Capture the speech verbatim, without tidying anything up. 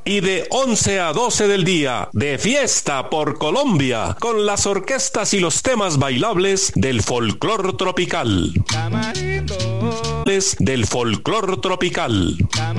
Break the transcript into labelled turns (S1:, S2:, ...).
S1: Y de once a doce del día, de fiesta por Colombia, con las orquestas y los temas bailables del folclor tropical. Del folclor tropical.